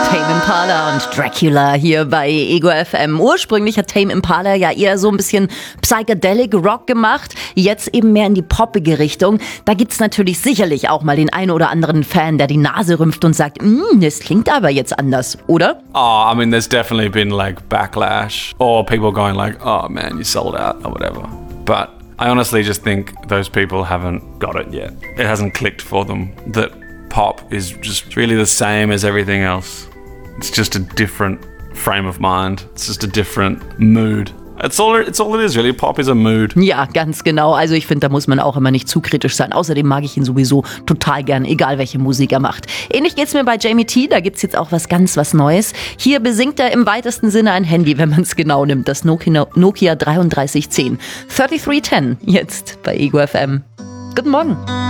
Tame Impala und Dracula hier bei Ego FM. Ursprünglich hat Tame Impala ja eher so ein bisschen Psychedelic Rock gemacht, jetzt eben mehr in die poppige Richtung. Da gibt's natürlich sicherlich auch mal den einen oder anderen Fan, der die Nase rümpft und sagt, das klingt aber jetzt anders, oder? Oh, I mean, there's definitely been like backlash or people going like, oh man, you sold out or whatever. But I honestly just think those people haven't got it yet. It hasn't clicked for them that pop is just really the same as everything else. It's just a different frame of mind. It's just a different mood. It's all it is, really. Pop is a mood. Ja, ganz genau. Also ich finde, da muss man auch immer nicht zu kritisch sein. Außerdem mag ich ihn sowieso total gern, egal welche Musik er macht. Ähnlich geht's mir bei Jamie T. Da gibt's jetzt auch was Neues. Hier besingt er im weitesten Sinne ein Handy, wenn man es genau nimmt. Das Nokia 3310. 3310, jetzt bei Ego FM. Guten Morgen.